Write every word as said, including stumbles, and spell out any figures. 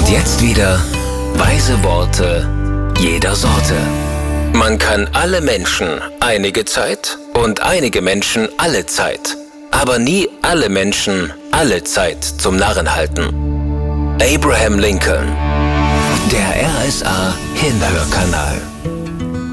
jetzt wieder weise Worte jeder Sorte. Man kann alle Menschen einige Zeit und einige Menschen alle Zeit, aber nie alle Menschen alle Zeit zum Narren halten. Abraham Lincoln. Der R S A Hinhörkanal.